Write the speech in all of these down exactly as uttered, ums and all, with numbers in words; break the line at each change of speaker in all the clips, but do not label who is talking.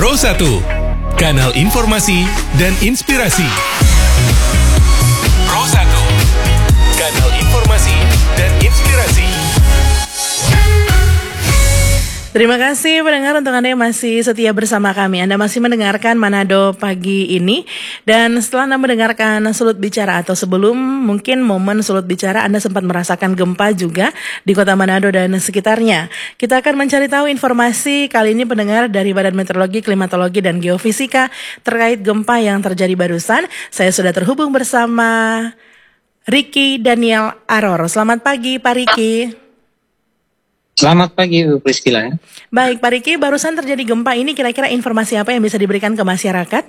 Pro satu, kanal informasi dan inspirasi. Pro satu, kanal informasi dan inspirasi.
Terima kasih pendengar untuk Anda yang masih setia bersama kami. Anda masih mendengarkan Manado pagi ini. Dan setelah Anda mendengarkan Sulut Bicara atau sebelum mungkin momen Sulut Bicara Anda sempat merasakan gempa juga di kota Manado dan sekitarnya. Kita akan mencari tahu informasi kali ini pendengar dari Badan Meteorologi, Klimatologi dan Geofisika terkait gempa yang terjadi barusan. Saya sudah terhubung bersama Ricky Daniel Aror. Selamat pagi Pak Ricky.
Selamat pagi Bu Priscila.
Baik Pak Ricky, barusan terjadi gempa ini kira-kira informasi apa yang bisa diberikan ke masyarakat?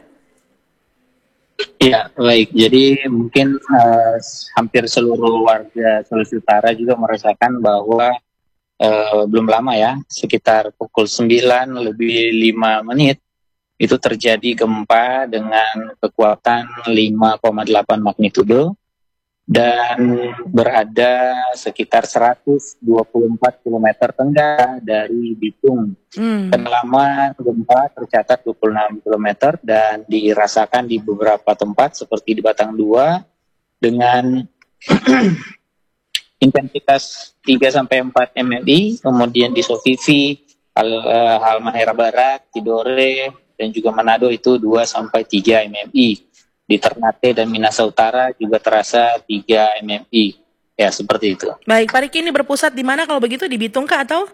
Ya baik, jadi mungkin uh, hampir seluruh warga Sulawesi Utara juga merasakan bahwa uh, belum lama ya, sekitar pukul sembilan lebih lima menit itu terjadi gempa dengan kekuatan lima koma delapan magnitudo dan berada sekitar seratus dua puluh empat kilometer tenggara dari Bitung. Hmm. Kedalaman gempa tercatat dua puluh enam kilometer dan dirasakan di beberapa tempat seperti di Batang dua dengan intensitas tiga sampai empat M M I, kemudian di Sofifi, Hal, uh, Halmahera Barat, Tidore dan juga Manado itu dua sampai tiga M M I. Di Ternate dan Minahasa Utara juga terasa tiga M M I. Ya, seperti itu.
Baik, Pak Ricky ini berpusat di mana kalau begitu? Di Bitung kah atau?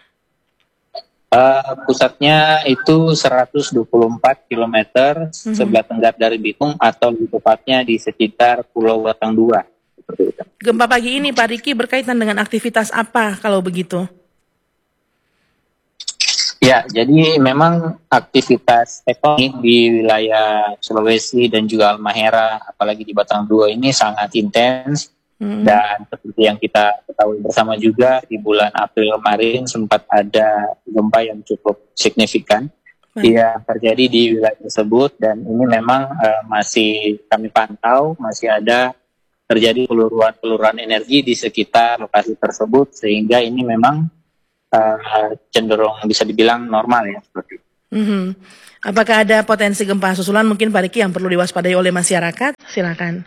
Uh, pusatnya itu seratus dua puluh empat kilometer mm-hmm. sebelah tenggara dari Bitung atau lebih tepatnya di sekitar Pulau Batang dua. Seperti itu.
Gempa pagi ini Pak Ricky berkaitan dengan aktivitas apa kalau begitu?
Ya, jadi memang aktivitas tektonik di wilayah Sulawesi dan juga Halmahera, apalagi di Batang dua ini sangat intens. Hmm. Dan seperti yang kita ketahui bersama juga, di bulan April kemarin sempat ada gempa yang cukup signifikan hmm. yang terjadi di wilayah tersebut. Dan ini memang uh, masih kami pantau, masih ada terjadi peluruhan-peluruhan energi di sekitar lokasi tersebut, sehingga ini memang Uh, cenderung bisa dibilang normal ya seperti itu.
Mm-hmm. Apakah ada potensi gempa susulan mungkin Pak Ricky yang perlu diwaspadai oleh masyarakat? Silakan.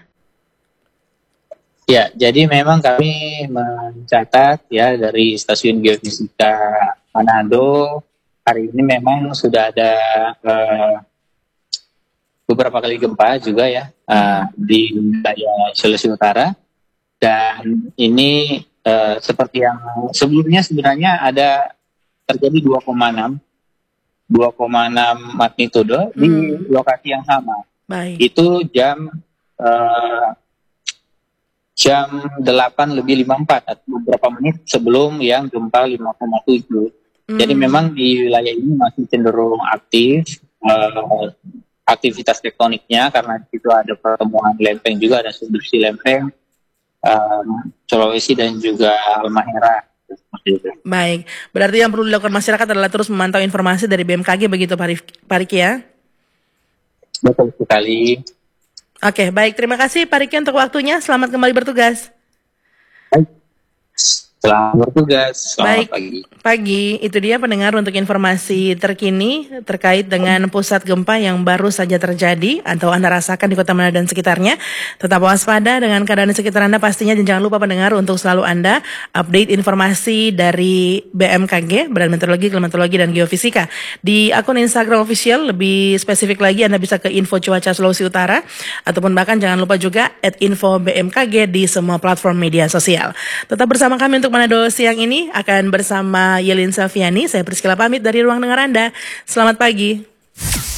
Ya, jadi memang kami mencatat ya dari Stasiun Geofisika Manado hari ini memang sudah ada uh, beberapa kali gempa juga ya uh, di wilayah Sulawesi Utara dan ini Uh, seperti yang sebelumnya sebenarnya ada terjadi dua koma enam magnitudo hmm. di lokasi yang sama.
Baik.
Itu jam uh, jam delapan lebih lima puluh empat atau beberapa menit sebelum yang gempa lima koma tujuh. Hmm. Jadi memang di wilayah ini masih cenderung aktif uh, aktivitas tektoniknya karena di situ ada pertemuan lempeng juga, ada subduksi lempeng. Um, Sulawesi dan juga Halmahera.
Baik, berarti yang perlu dilakukan masyarakat adalah terus memantau informasi dari B M K G begitu Pak Ricky ya?
Betul sekali.
Oke, baik, terima kasih Pak Ricky untuk waktunya, selamat kembali bertugas.
Baik. Selamat bertugas, selamat
Baik,
pagi.
Pagi, itu dia pendengar untuk informasi terkini terkait dengan pusat gempa yang baru saja terjadi atau Anda rasakan di Kota Manado dan sekitarnya. Tetap waspada dengan keadaan di sekitar Anda pastinya, dan jangan lupa pendengar untuk selalu Anda update informasi dari B M K G, Badan Meteorologi, Klimatologi dan Geofisika. Di akun Instagram official, lebih spesifik lagi Anda bisa ke info cuaca Sulawesi Utara, ataupun bahkan jangan lupa juga at info B M K G di semua platform media sosial. Tetap bersama kami untuk Manado siang ini, akan bersama Yelin Safiani. Saya Priscila pamit dari ruang dengar Anda. Selamat pagi.